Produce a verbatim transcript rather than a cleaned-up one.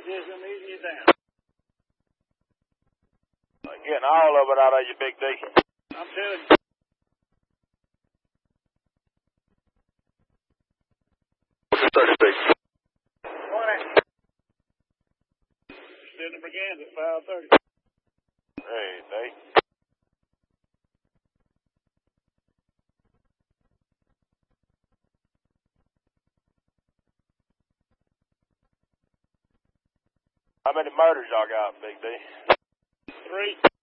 Yes, I'm easing you down. I'm getting all of it out of you, Big D. I'm telling you. thirty-six. twenty. Still in Brigands at five thirty. Hey, Nate. How many murders y'all got, Big D? Three.